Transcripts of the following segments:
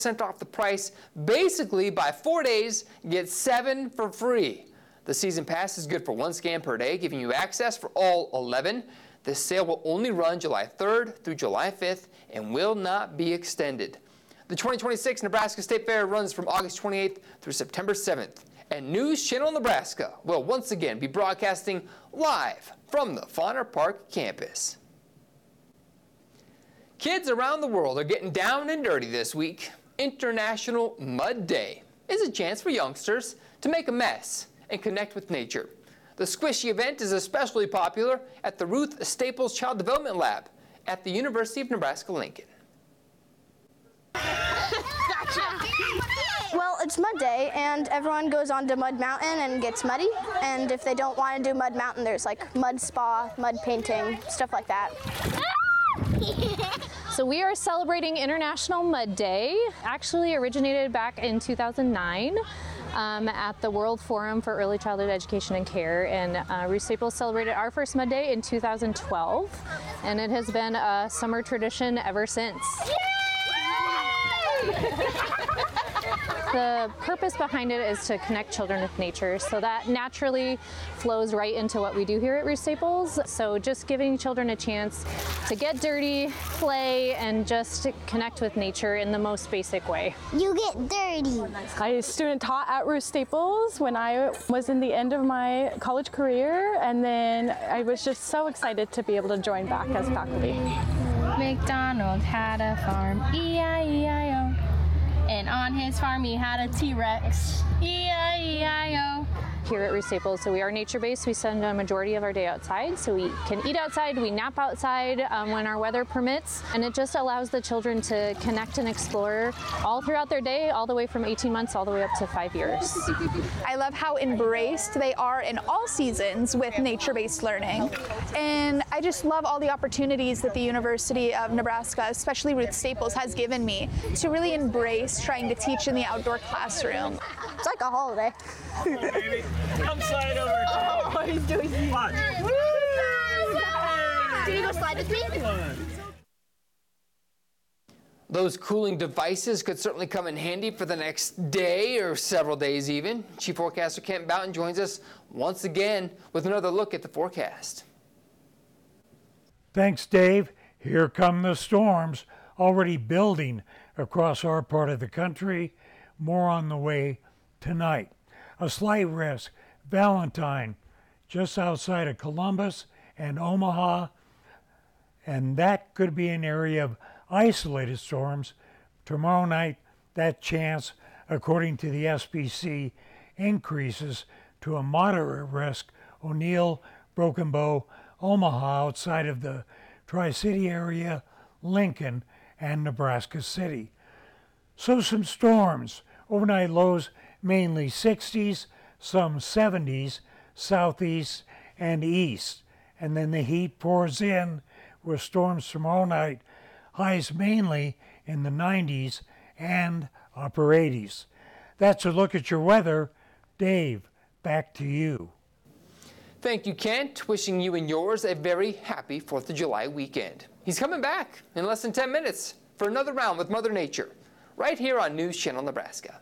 off the price. Basically, by 4 days, get 7 for free. The season pass is good for 1 scan per day, giving you access for all 11. This sale will only run July 3rd through July 5th and will not be extended. The 2026 Nebraska State Fair runs from August 28th through September 7th. And News Channel Nebraska will once again be broadcasting live from the Fauner Park campus. Kids around the world are getting down and dirty this week. International Mud Day is a chance for youngsters to make a mess and connect with nature. The Squishy event is especially popular at the Ruth Staples Child Development Lab at the University of Nebraska-Lincoln. Well, it's Mud Day, and everyone goes on to Mud Mountain and gets muddy. And if they don't want to do Mud Mountain, there's like mud spa, mud painting, stuff like that. So we are celebrating International Mud Day. Actually originated back in 2009 at the World Forum for Early Childhood Education and Care. And Ruth Staples celebrated our first Mud Day in 2012. And it has been a summer tradition ever since. The purpose behind it is to connect children with nature, so that naturally flows right into what we do here at Ruth Staples. So just giving children a chance to get dirty, play, and just connect with nature in the most basic way. You get dirty. I student taught at Ruth Staples when I was in the end of my college career, and then I was just so excited to be able to join back as faculty. MacDonald had a farm, E-I-E-I-O. And on his farm he had a T-Rex, E-I-E-I-O. Here at Ruth Staples, so we are nature-based. We spend a majority of our day outside, so we can eat outside, we nap outside when our weather permits, and it just allows the children to connect and explore all throughout their day, all the way from 18 months all the way up to 5 years. I love how embraced they are in all seasons with nature-based learning, and I just love all the opportunities that the University of Nebraska, especially Ruth Staples, has given me to really embrace trying to teach in the outdoor classroom. It's like a holiday. Come slide over. Oh, he's doing Watch. Can you go slide with me? Those cooling devices could certainly come in handy for the next day or several days even. Chief Forecaster Kent Boughton joins us once again with another look at the forecast. Thanks, Dave. Here come the storms, already building across our part of the country. More on the way tonight. A slight risk, Valentine, just outside of Columbus and Omaha, and that could be an area of isolated storms. Tomorrow night, that chance, according to the SPC, increases to a moderate risk. O'Neill, Broken Bow, Omaha, outside of the Tri-City area, Lincoln, and Nebraska City. So some storms. Overnight lows mainly 60s, some 70s, southeast and east. And then the heat pours in with storms tomorrow night, highs mainly in the 90s and upper 80s. That's a look at your weather. Dave, back to you. Thank you, Kent. Wishing you and yours a very happy 4th of July weekend. He's coming back in less than 10 minutes for another round with Mother Nature, right here on News Channel Nebraska.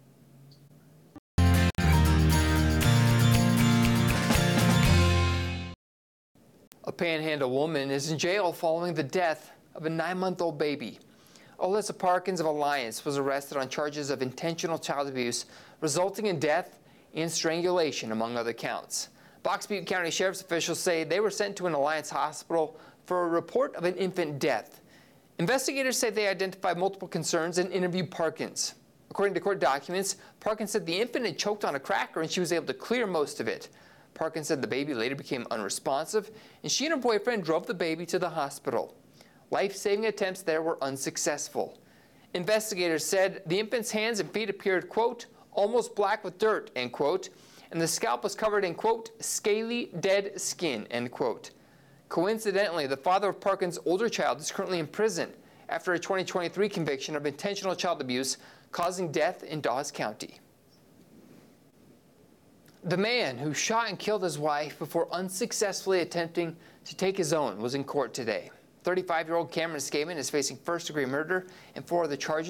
A Panhandle woman is in jail following the death of a 9-month-old baby. Alyssa Parkins of Alliance was arrested on charges of intentional child abuse, resulting in death and strangulation, among other counts. Box Butte County Sheriff's officials say they were sent to an Alliance hospital for a report of an infant death. Investigators say they identified multiple concerns and interviewed Parkins. According to court documents, Parkins said the infant had choked on a cracker and she was able to clear most of it. Parkins said the baby later became unresponsive, and she and her boyfriend drove the baby to the hospital. Life-saving attempts there were unsuccessful. Investigators said the infant's hands and feet appeared, quote, almost black with dirt, end quote, and the scalp was covered in, quote, scaly, dead skin, end quote. Coincidentally, the father of Parkins' older child is currently in prison after a 2023 conviction of intentional child abuse causing death in Dawes County. The man who shot and killed his wife before unsuccessfully attempting to take his own was in court today. 35-year-old Cameron Skaman is facing first-degree murder and 4 other charges